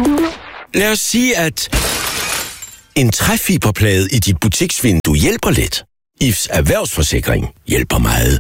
Lad os sige, at en træfiberplade i dit butiksvindue hjælper lidt. IFS Erhvervsforsikring hjælper meget.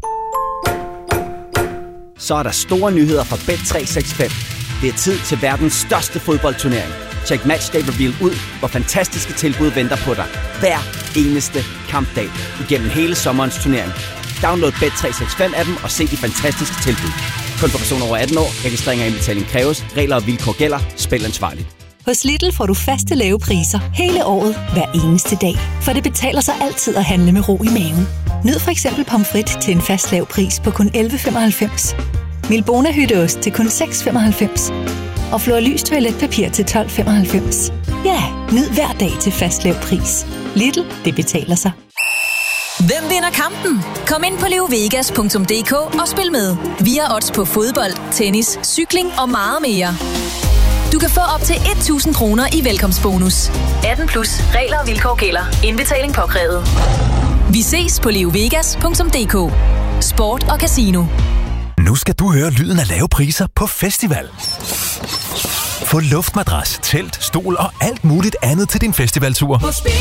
Så er der store nyheder fra Bet365. Det er tid til verdens største fodboldturnering. Check Matchday Reveal ud, hvor fantastiske tilbud venter på dig. Hver eneste kampdag igennem hele sommerens turnering. Download Bet365-appen og se de fantastiske tilbud. Kun for personer over 18 år. Registrering og indbetaling kræves. Regler og vilkår gælder. Spil ansvarligt. Hos Lidl får du faste lave priser hele året, hver eneste dag. For det betaler sig altid at handle med ro i maven. Nyd for eksempel pomfrit til en fast lav pris på kun 11,95. Milbona hytteost til kun 6,95. Og Flor Lys toiletpapir til 12,95. Ja, nyd hver dag til fast lav pris. Lidl, det betaler sig. Hvem vinder kampen? Kom ind på leovegas.dk og spil med. Vi har odds på fodbold, tennis, cykling og meget mere. Du kan få op til 1.000 kroner i velkomstbonus. 18 plus regler og vilkår gælder. Indbetaling påkrævet. Vi ses på leovegas.dk. Sport og casino. Nu skal du høre lyden af lave priser på festival. Få luftmadras, telt, stol og alt muligt andet til din festivaltur.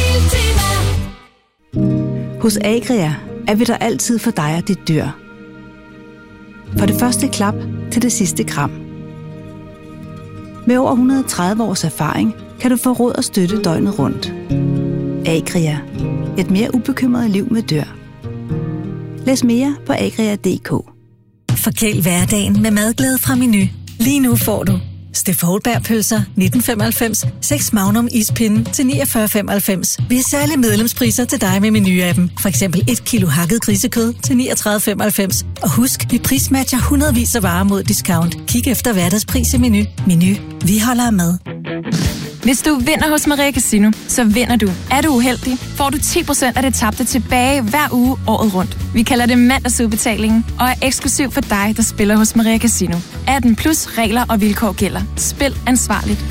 Hos Agria er vi der altid for dig og dit dyr. For det første klap til det sidste kram. Med over 130 års erfaring kan du få råd og støtte døgnet rundt. Agria. Et mere ubekymret liv med dyr. Læs mere på agria.dk. Forkæl hverdagen med madglæde fra Menu. Lige nu får du Steff Holberg-pølser 1995, 6 Magnum ispinde til 49,95. Vi har særlige medlemspriser til dig med Menu-appen. For eksempel 1 kilo hakket grisekød til 39,95. Og husk, vi prismatcher hundredvis af varer mod discount. Kig efter hverdagspris i Menu. Menu. Vi holder af mad. Hvis du vinder hos Maria Casino, så vinder du. Er du uheldig, får du 10% af det tabte tilbage hver uge året rundt. Vi kalder det mandagsudbetalingen og er eksklusiv for dig, der spiller hos Maria Casino. 18 plus regler og vilkår gælder. Spil ansvarligt.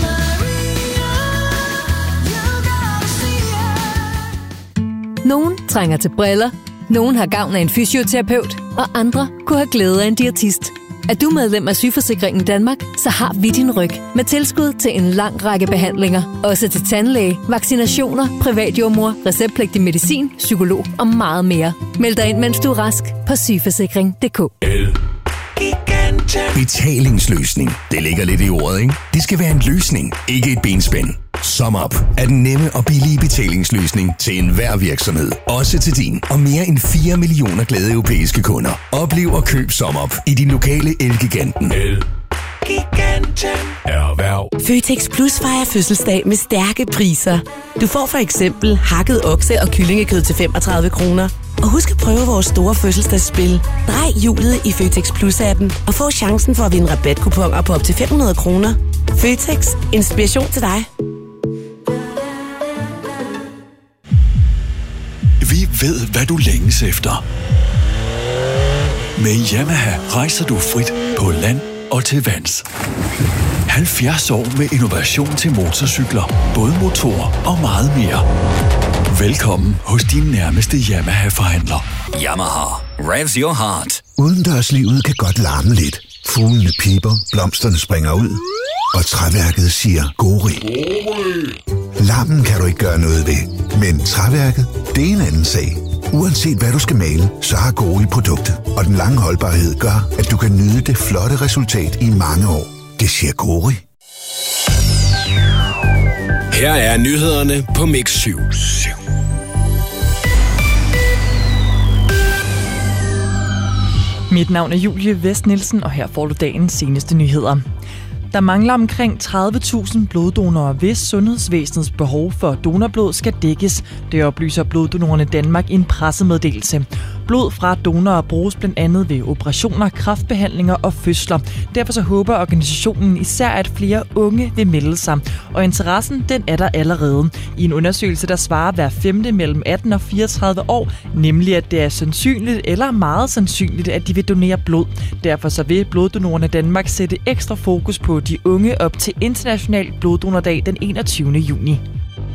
Nogen trænger til briller, nogen har gavn af en fysioterapeut, og andre kunne have glæde af en diætist. Er du medlem af Sygeforsikringen Danmark, så har vi din ryg med tilskud til en lang række behandlinger. Også til tandlæge, vaccinationer, privatjordmor, receptpligtig medicin, psykolog og meget mere. Meld dig ind, mens du er rask på sygeforsikring.dk. Betalingsløsning. Det ligger lidt i ordet, ikke? Det skal være en løsning, ikke et benspænd. SumUp er den nemme og billige betalingsløsning til enhver virksomhed. Også til din og mere end 4 millioner glade europæiske kunder. Oplev og køb SumUp i din lokale Elgiganten. Erhverv. Føtex Plus fejrer fødselsdag med stærke priser. Du får for eksempel hakket okse- og kyllingekød til 35 kroner. Og husk at prøve vores store fødselsdagsspil. Drej hjulet i Føtex Plus-appen og få chancen for at vinde rabatkuponer på op til 500 kroner. Føtex. Inspiration til dig. Vi ved, hvad du længes efter. Med Yamaha rejser du frit på land og til vands. 70 år med innovation til motorcykler, både motorer og meget mere. Velkommen hos din nærmeste Yamaha-forhandler. Yamaha. Revs your heart. Udendørslivet kan godt larme lidt. Fuglene piper, blomsterne springer ud, og træværket siger gori. Larmen kan du ikke gøre noget ved, men træværket, det er en anden sag. Uanset hvad du skal male, så har Gori produktet, og den lange holdbarhed gør, at du kan nyde det flotte resultat i mange år. Det siger Gori. Her er nyhederne på Mix 7. Mit navn er Julie Vest Nielsen, og her får du dagens seneste nyheder. Der mangler omkring 30.000 bloddonorer, hvis sundhedsvæsenets behov for donorblod skal dækkes. Det oplyser Bloddonorerne Danmark i en pressemeddelelse. Blod fra donorer bruges blandt andet ved operationer, kræftbehandlinger og fødsler. Derfor så håber organisationen især, at flere unge vil melde sig. Og interessen, den er der allerede. I en undersøgelse, der svarer hver femte mellem 18 og 34 år, nemlig at det er sandsynligt eller meget sandsynligt, at de vil donere blod. Derfor så vil Bloddonorerne Danmark sætte ekstra fokus på de unge op til International Bloddonordag den 21. juni.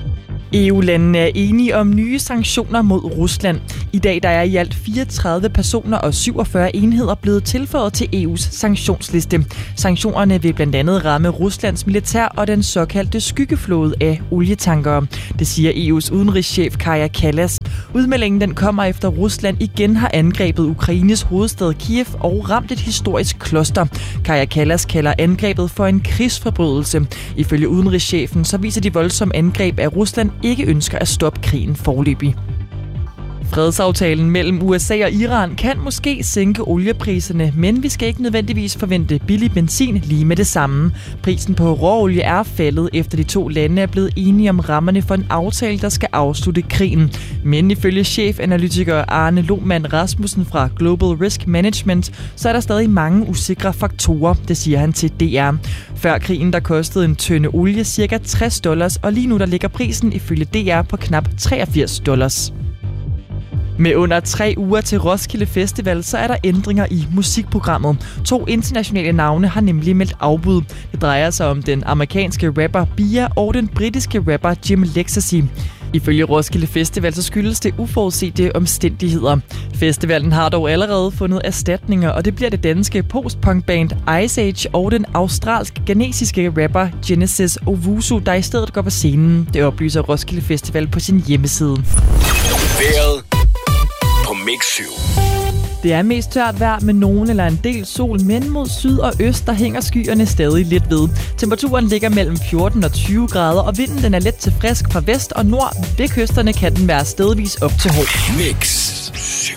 EU-landene er enige om nye sanktioner mod Rusland. I dag der er i alt 34 personer og 47 enheder blevet tilføjet til EU's sanktionsliste. Sanktionerne vil blandt andet ramme Ruslands militær og den såkaldte skyggeflåde af olietankere. Det siger EU's udenrigschef Kaja Kallas. Udmeldingen den kommer efter Rusland igen har angrebet Ukraines hovedstad Kiev og ramt et historisk kloster. Kaja Kallas kalder angrebet for en krigsforbrydelse. Ifølge udenrigschefen så viser de voldsomme angreb, at Rusland ikke ønsker at stoppe krigen foreløbig. Fredsaftalen mellem USA og Iran kan måske sænke oliepriserne, men vi skal ikke nødvendigvis forvente billig benzin lige med det samme. Prisen på råolie er faldet, efter de to lande er blevet enige om rammerne for en aftale, der skal afslutte krigen. Men ifølge chefanalytiker Arne Lohmann Rasmussen fra Global Risk Management, så er der stadig mange usikre faktorer, det siger han til DR. Før krigen der kostede en tønde olie ca. $60, og lige nu der ligger prisen ifølge DR på knap $83. Med under 3 uger til Roskilde Festival, så er der ændringer i musikprogrammet. 2 internationale navne har nemlig meldt afbud. Det drejer sig om den amerikanske rapper Bia og den britiske rapper Jim Lexacy. Ifølge Roskilde Festival så skyldes det uforudsete omstændigheder. Festivalen har dog allerede fundet erstatninger, og det bliver det danske postpunkband Ice Age og den australsk-ghanesiske rapper Genesis Owusu, der i stedet går på scenen. Det oplyser Roskilde Festival på sin hjemmeside. Vejret på Mix 7. Det er mest tørt vejr med nogen eller en del sol, men mod syd og øst, der hænger skyerne stadig lidt ved. Temperaturen ligger mellem 14 og 20 grader, og vinden den er let til frisk fra vest og nord. Ved kysterne kan den være stedvis op til hård. Mix 7.